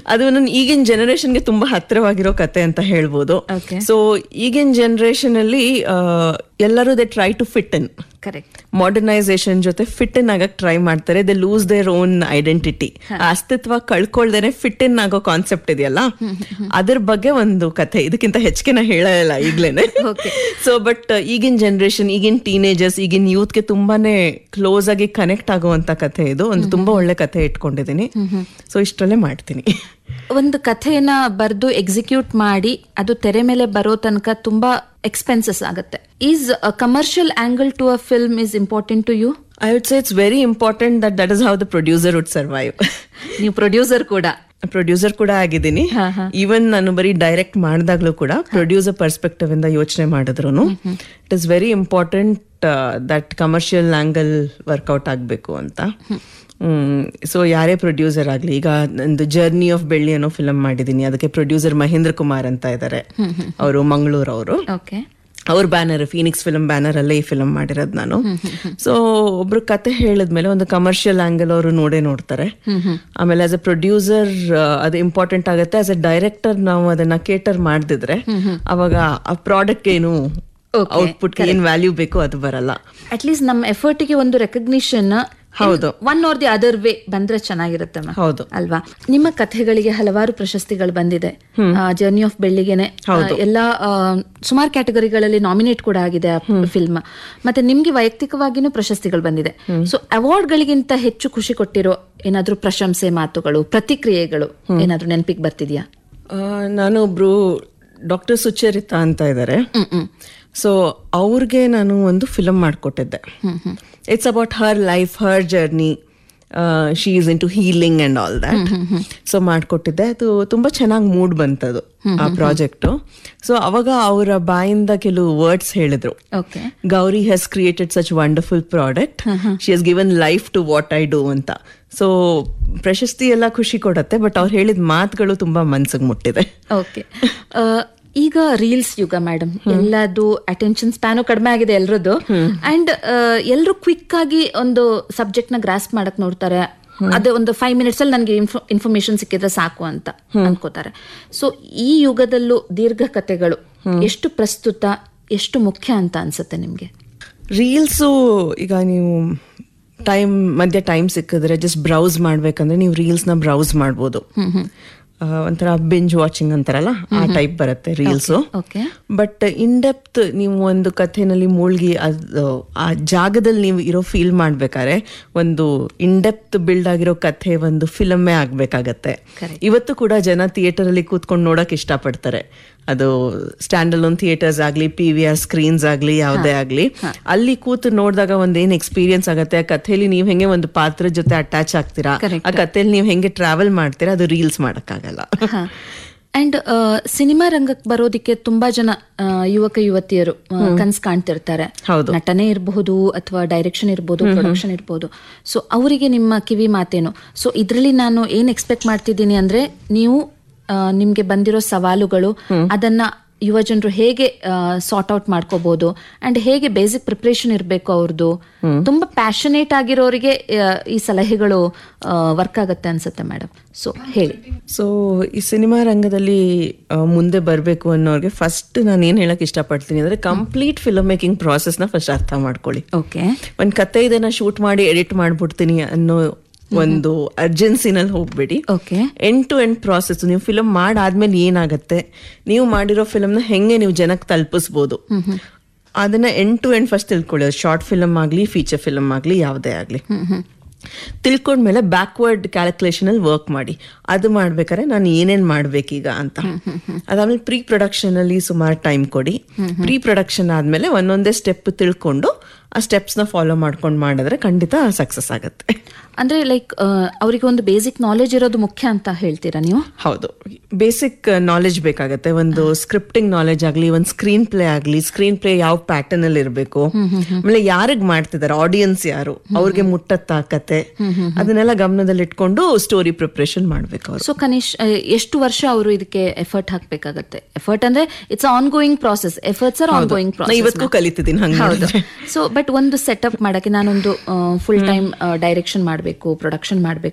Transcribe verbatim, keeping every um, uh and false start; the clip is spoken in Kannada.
ಅದು ನನ್ನ ಈಗಿನ ಜನರೇಷನ್ಗೆ ತುಂಬಾ ಹತ್ತಿರವಾಗಿರೋ ಕತೆ ಅಂತ ಹೇಳ್ಬೋದು. ಸೊ ಈಗಿನ ಜನರೇಷನ್ ಅಲ್ಲಿ ಎಲ್ಲರೂ they try to fit in. Correct. Modernisation ಜೊತೆ ಫಿಟ್ ಇನ್ ಆಗಕ್ ಟ್ರೈ ಮಾಡ್ತಾರೆ. They loose their own identity. ಅಸ್ತಿತ್ವ ಕಳ್ಕೊಳ್ದೇನೆ ಫಿಟ್ ಇನ್ ಆಗೋ ಕಾನ್ಸೆಪ್ಟ್ ಇದೆಯಲ್ಲ, ಅದ್ರ ಬಗ್ಗೆ ಒಂದು ಕಥೆ. ಇದಕ್ಕಿಂತ ಹೆಚ್ಚಿಗೆ ನಾ ಹೇಳಲ್ಲ ಈಗ್ಲೇನೆ. ಸೊ ಬಟ್ ಈಗಿನ ಜನರೇಷನ್, ಈಗಿನ ಟೀನೇಜರ್ಸ್, ಈಗಿನ ಯೂತ್ಗೆ ತುಂಬಾನೇ ಕ್ಲೋಸ್ ಆಗಿ ಕನೆಕ್ಟ್ ಆಗುವಂತ ಕಥೆ ಇದು. ಒಂದು ತುಂಬಾ ಒಳ್ಳೆ ಕಥೆ ಇಟ್ಕೊಂಡಿದ್ದೀನಿ. ಸೊ ಇಷ್ಟರಲ್ಲೇ ಮಾಡ್ತೀನಿ. ಒಂದು ಕಥೆಯನ್ನ ಬರೆದು ಎಕ್ಸಿಕ್ಯೂಟ್ ಮಾಡಿ ಅದು ತೆರೆ ಮೇಲೆ ಬರೋ ತನಕ ತುಂಬಾ ಎಕ್ಸ್ಪೆನ್ಸಸ್ ಆಗುತ್ತೆ. Is commercial angle to a film is important to you? I would say it's very important that that is how the producer wood survive. ನೀವು ಪ್ರೊಡ್ಯೂಸರ್ ಕೂಡ ಪ್ರೊಡ್ಯೂಸರ್ ಕೂಡ ಆಗಿದ್ದೀನಿ. ಈವನ್ ನಾನು ಬರೀ ಡೈರೆಕ್ಟ್ ಮಾಡಿದಾಗ್ಲೂ ಕೂಡ ಪ್ರೊಡ್ಯೂಸರ್ ಪರ್ಸ್ಪೆಕ್ಟಿವ್ ಇಂದ ಯೋಚನೆ ಮಾಡಿದ್ರು it is very important that commercial angle workout ಆಗಬೇಕು ಅಂತ. ಸೊ ಯಾರೇ ಪ್ರೊಡ್ಯೂಸರ್ ಆಗಲಿ, ಈಗ ನಂದು ಜರ್ನಿ ಆಫ್ ಬೆಳ್ಳಿ ಅನ್ನೋ ಫಿಲಮ್ ಮಾಡಿದ್ದೀನಿ. ಅದಕ್ಕೆ ಪ್ರೊಡ್ಯೂಸರ್ ಮಹೇಂದ್ರ ಕುಮಾರ್ ಅಂತ ಇದ್ದಾರೆ, ಅವರು ಮಂಗಳೂರು ಅವರು. ಅವ್ರ ಬ್ಯಾನರ್ ಫೀನಿಕ್ಸ್ ಫಿಲ್ಮ್ ಬ್ಯಾನರ್ ಅಲ್ಲೇ ಈ ಫಿಲಮ್ ಮಾಡಿರೋದು ನಾನು. ಸೊ ಒಬ್ರು ಕತೆ ಹೇಳಿದ್ಮೇಲೆ ಒಂದು ಕಮರ್ಷಿಯಲ್ ಆಂಗಲ್ ಅವರು ನೋಡೇ ನೋಡ್ತಾರೆ. ಆಮೇಲೆ ಆಸ್ ಎ ಪ್ರೊಡ್ಯೂಸರ್ ಅದು ಇಂಪಾರ್ಟೆಂಟ್ ಆಗುತ್ತೆ. ಆಸ್ ಎ ಡೈರೆಕ್ಟರ್ ನಾವು ಅದನ್ನ ಕೇಟರ್ ಮಾಡ್ದಿದ್ರೆ ಅವಾಗ ಆ ಪ್ರಾಡಕ್ಟ್ ಏನು ಔಟ್ಪುಟ್ ಏನ್ ವ್ಯಾಲ್ಯೂ ಬೇಕು ಅದು ಬರಲ್ಲ. ಅಟ್ ಲೀಸ್ಟ್ ನಮ್ಮ ಎಫರ್ಟ್ಗೆ ಒಂದು ರೆಕಗ್ನಿಷನ್ ಹೌದು one R the other way ಬಂದ್ರೆ ಚೆನ್ನಾಗಿರುತ್ತೆ ಹೌದು ಅಲ್ವಾ. ನಿಮ್ಮ ಕಥೆಗಳಿಗೆ ಹಲವಾರು ಪ್ರಶಸ್ತಿಗಳು ಬಂದಿದೆ. ಜರ್ನಿ ಆಫ್ ಬೆಳ್ಳಿಗೆನೆ ಎಲ್ಲಾ ಸುಮಾರು ಕ್ಯಾಟಗರಿಗಳಲ್ಲಿ ನಾಮಿನೇಟ್ ಕೂಡ ಆಗಿದೆ ಆ ಫಿಲ್ಮ್. ಮತ್ತೆ ನಿಮ್ಗೆ ವೈಯಕ್ತಿಕವಾಗಿನೂ ಪ್ರಶಸ್ತಿಗಳು ಬಂದಿದೆ. ಸೊ ಅವಾರ್ಡ್ ಗಳಿಗಿಂತ ಹೆಚ್ಚು ಖುಷಿ ಕೊಟ್ಟಿರೋ ಏನಾದ್ರೂ ಪ್ರಶಂಸೆ ಮಾತುಗಳು, ಪ್ರತಿಕ್ರಿಯೆಗಳು ಏನಾದ್ರೂ ನೆನಪಿಗೆ ಬರ್ತಿದ್ಯಾ? ನಾನು ಒಬ್ರು ಡಾಕ್ಟರ್ ಸುಚರಿತಾ ಅಂತ ಇದ್ದಾರೆ. ಸೊ ಅವ್ರಿಗೆ ನಾನು ಒಂದು film ಮಾಡಿಕೊಟ್ಟಿದ್ದೆ. It's about her life, Har journey. She is in to healing and all that. So ಮಾಡಿಕೊಟ್ಟಿದ್ದೆ. ಅದು ತುಂಬಾ ಚೆನ್ನಾಗಿ ಮೂಡ್ ಬಂತದು ಆ ಪ್ರಾಜೆಕ್ಟ್. ಸೊ ಅವಾಗ ಅವರ ಬಾಯಿಂದ ಕೆಲವು ವರ್ಡ್ಸ್ ಹೇಳಿದ್ರು. Gauri has created such wonderful product, she has given life to what I do ಅಂತ. ಸೊ ಪ್ರಶಸ್ತಿ ಎಲ್ಲ ಖುಷಿ ಕೊಡತ್ತೆ, ಬಟ್ ಅವ್ರು ಹೇಳಿದ ಮಾತುಗಳು ತುಂಬಾ ಮನ್ಸಿಗೆ ಮುಟ್ಟಿದೆ. ಓಕೆ. ಈಗ ರೀಲ್ಸ್ ಯುಗ ಮೇಡಮ್, ಎಲ್ಲದು ಅಟೆನ್ಷನ್ ಸ್ಪ್ಯಾನು ಕಡಿಮೆ ಆಗಿದೆ ಎಲ್ರದ್ದು. ಅಂಡ್ ಎಲ್ರು ಕ್ವಿಕ್ ಆಗಿ ಒಂದು ಸಬ್ಜೆಕ್ಟ್ ನ ಗ್ರಾಸ್ಪ್ ಮಾಡಕ್ ನೋಡ್ತಾರೆ. ಅದೇ ಒಂದು ಫೈವ್ ಮಿನಿಟ್ಸ್ ಅಲ್ಲಿ ನನಗೆ ಇನ್ಫಾರ್ಮೇಶನ್ ಸಿಕ್ಕಿದ್ರೆ ಸಾಕು ಅಂತ ಅನ್ಕೋತಾರೆ. ಸೊ ಈ ಯುಗದಲ್ಲೂ ದೀರ್ಘ ಕಥೆಗಳು ಎಷ್ಟು ಪ್ರಸ್ತುತ, ಎಷ್ಟು ಮುಖ್ಯ ಅಂತ ಅನ್ಸುತ್ತೆ ನಿಮ್ಗೆ? ರೀಲ್ಸು ಈಗ ನೀವು ಟೈಮ್ ಮಧ್ಯೆ ಟೈಮ್ ಸಿಕ್ಕಿದ್ರೆ ಜಸ್ಟ್ ಬ್ರೌಸ್ ಮಾಡ್ಬೇಕಂದ್ರೆ ನೀವು ರೀಲ್ಸ್ ನ ಬ್ರೌಸ್ ಮಾಡ್ಬೋದು. ಒಂಥರ ಬಿಂಜ್ ವಾಚಿಂಗ್ ಅಂತಾರಲ್ಲ ಆ ಟೈಪ್ ಬರುತ್ತೆ ರೀಲ್ಸು. ಬಟ್ ಇನ್ ಡೆಪ್ತ್ ನೀವು ಒಂದು ಕಥೆನಲ್ಲಿ ಮುಳುಗಿ ಅದು ಆ ಜಾಗದಲ್ಲಿ ನೀವು ಇರೋ ಫೀಲ್ ಮಾಡ್ಬೇಕಾದ್ರೆ ಒಂದು ಇನ್ ಡೆಪ್ತ್ ಬಿಲ್ಡ್ ಆಗಿರೋ ಕಥೆ ಒಂದು ಫಿಲಮ್ಮೇ ಆಗ್ಬೇಕಾಗತ್ತೆ. ಇವತ್ತು ಕೂಡ ಜನ ಥಿಯೇಟರ್ ಅಲ್ಲಿ ಕೂತ್ಕೊಂಡು ನೋಡಕ್ ಇಷ್ಟಪಡ್ತಾರೆ. ಅದು ಸ್ಟ್ಯಾಂಡ್ ಅಲೋನ್ ಥಿಯೇಟರ್ಸ್ ಆಗ್ಲಿ, ಪಿ ವಿ ಆರ್ ಸ್ಕ್ರೀನ್ಸ್ ಆಗ್ಲಿ, ಯಾವುದೇ ಆಗ್ಲಿ, ಅಲ್ಲಿ ಕೂತು ನೋಡಿದಾಗ ಒಂದೇನ್ ಎಕ್ಸ್ಪೀರಿಯನ್ಸ್ ಆಗತ್ತೆ. ಆ ಕಥೆಯಲ್ಲಿ ನೀವು ಹೆಂಗೆ ಒಂದು ಪಾತ್ರದ ಜೊತೆ ಅಟ್ಯಾಚ್ ಆಗ್ತೀರಾ, ಆ ಕಥೆಯಲ್ಲಿ ನೀವು ಹೆಂಗೆ ಟ್ರಾವೆಲ್ ಮಾಡ್ತೀರಾ, ಅದು ರೀಲ್ಸ್ ಮಾಡಕ್ಕಾಗಲ್ಲ. ಅಂಡ್ ಸಿನಿಮಾ ರಂಗಕ್ಕೆ ಬರೋದಿಕ್ಕೆ ತುಂಬಾ ಜನ ಯುವಕ ಯುವತಿಯರು ಕನ್ಸ್ ಕಾಣ್ತಿರ್ತಾರೆ. ನಟನೆ ಇರಬಹುದು ಅಥವಾ ಡೈರೆಕ್ಷನ್ ಇರಬಹುದು, ಪ್ರೊಡಕ್ಷನ್ ಇರಬಹುದು. ಸೊ ಅವರಿಗೆ ನಿಮ್ಮ ಕಿವಿ ಮಾತೇನು? ಸೊ ಇದ್ರಲ್ಲಿ ನಾನು ಏನ್ ಎಕ್ಸ್ಪೆಕ್ಟ್ ಮಾಡ್ತಿದ್ದೀನಿ ಅಂದ್ರೆ, ನೀವು ನಿಮ್ಗೆ ಬಂದಿರೋ ಸವಾಲುಗಳು ಅದನ್ನ ಯುವ ಜನರು ಹೇಗೆ ಸಾರ್ಟ್ ಔಟ್ ಮಾಡ್ಕೋಬಹುದು ಅಂಡ್ ಹೇಗೆ ಬೇಸಿಕ್ ಪ್ರಿಪರೇಷನ್ ಇರಬೇಕು ಅವ್ರದ್ದು. ತುಂಬಾ ಪ್ಯಾಷನೇಟ್ ಆಗಿರೋರಿಗೆ ಈ ಸಲಹೆಗಳು ವರ್ಕ್ ಆಗತ್ತೆ ಅನ್ಸುತ್ತೆ ಮೇಡಮ್. ಸೊ ಹೇಳಿ. ಸೊ ಈ ಸಿನಿಮಾ ರಂಗದಲ್ಲಿ ಮುಂದೆ ಬರಬೇಕು ಅನ್ನೋರಿಗೆ ಫಸ್ಟ್ ನಾನು ಏನ್ ಹೇಳಕ್ ಇಷ್ಟಪಡ್ತೀನಿ ಅಂದ್ರೆ, ಕಂಪ್ಲೀಟ್ ಫಿಲ್ಮ್ ಮೇಕಿಂಗ್ ಪ್ರಾಸೆಸ್ ನ ಫಸ್ಟ್ ಅರ್ಥ ಮಾಡ್ಕೊಳ್ಳಿ. ಓಕೆ, ಒಂದ್ ಕತೆ ಇದನ್ನ ಶೂಟ್ ಮಾಡಿ ಎಡಿಟ್ ಮಾಡ್ಬಿಡ್ತೀನಿ ಅನ್ನೋ ಒಂದು ಅರ್ಜೆನ್ಸಿನಲ್ಲಿ ಹೋಗ್ಬೇಡಿ. End to end process. ನೀವು ಫಿಲಮ್ ಮಾಡಾದ್ಮೇಲೆ ಏನಾಗತ್ತೆ, ನೀವು ಮಾಡಿರೋ ಫಿಲಮ್ನ ಹೆಂಗೆ ನೀವು ಜನಕ್ಕೆ ತಲುಪಿಸ್ಬೋದು, ಅದನ್ನ ಎಂಡ್ ಟು ಎಂಡ್ ಫಸ್ಟ್ ತಿಳ್ಕೊಳ್ಳಿ. ಶಾರ್ಟ್ ಫಿಲಮ್ ಆಗ್ಲಿ, ಫೀಚರ್ ಫಿಲಮ್ ಆಗ್ಲಿ, ಯಾವುದೇ ಆಗ್ಲಿ, ತಿಳ್ಕೊಂಡ್ಮೇಲೆ ಬ್ಯಾಕ್ವರ್ಡ್ ಕ್ಯಾಲ್ಕುಲೇಷನ್ ಅಲ್ಲಿ ವರ್ಕ್ ಮಾಡಿ. ಅದು ಮಾಡ್ಬೇಕಾದ್ರೆ ನಾನು ಏನೇನ್ ಮಾಡ್ಬೇಕೀಗ ಅಂತ. ಅದಾದ್ಮೇಲೆ ಪ್ರೀ ಪ್ರೊಡಕ್ಷನ್ ಅಲ್ಲಿ ಸುಮಾರು ಟೈಮ್ ಕೊಡಿ. ಪ್ರೀ ಪ್ರೊಡಕ್ಷನ್ ಆದ್ಮೇಲೆ ಒಂದೊಂದೇ ಸ್ಟೆಪ್ ತಿಳ್ಕೊಂಡು ಆ ಸ್ಟೆಪ್ಸ್ ನ ಫಾಲೋ ಮಾಡ್ಕೊಂಡು ಮಾಡಿದ್ರೆ ಖಂಡಿತ ಸಕ್ಸಸ್ ಆಗುತ್ತೆ. ಅಂದ್ರೆ ಲೈಕ್ ಅವರಿಗೆ ಒಂದು ಬೇಸಿಕ್ ನಾಲೆಜ್ ಇರೋದು ಮುಖ್ಯ ಅಂತ ಹೇಳ್ತೀರಾ ನೀವು? ಹೌದು, ಬೇಸಿಕ್ ನಾಲೆಜ್ ಬೇಕಾಗತ್ತೆ. ಒಂದು ಸ್ಕ್ರಿಪ್ಟಿಂಗ್ ನಾಲೆಜ್ ಆಗ್ಲಿ, ಒಂದು ಸ್ಕ್ರೀನ್ ಪ್ಲೇ ಆಗ್ಲಿ, ಸ್ಕ್ರೀನ್ ಪ್ಲೇ ಯಾವ ಪ್ಯಾಟರ್ನ್ ಅಲ್ಲಿ ಇರಬೇಕು, ಆಮೇಲೆ ಯಾರಿಗ್ ಮಾಡ್ತಿದ್ದಾರೆ, ಆಡಿಯನ್ಸ್ ಯಾರು, ಅವ್ರಿಗೆ ಮುಟ್ಟತ್ತಾಕತ್ತೆ, ಅದನ್ನೆಲ್ಲ ಗಮನದಲ್ಲಿ ಇಟ್ಕೊಂಡು ಸ್ಟೋರಿ ಪ್ರಿಪರೇಷನ್ ಮಾಡ್ಬೇಕು ಅವರು. ಸೊ ಕನಿಷ್ ಎಷ್ಟು ವರ್ಷ ಅವರು ಇದಕ್ಕೆ ಎಫರ್ಟ್ ಹಾಕ್ಬೇಕಾಗತ್ತೆ? ಎಫರ್ಟ್ ಅಂದ್ರೆ it's on going process. Efforts R on going process. ಇವತ್ತು ಕಲಿತಿದ್ದೀನಿ ಹಂಗೆ. ಸೊ ಬಟ್ ಒಂದು ಸೆಟಪ್ ಮಾಡಕ್ಕೆ ನಾನೊಂದು ಫುಲ್ ಟೈಮ್ ಡೈರೆಕ್ಷನ್ ಮಾಡಬೇಕು, ಪ್ರೊಡಕ್ಷನ್ ಮಾಡಬೇಕು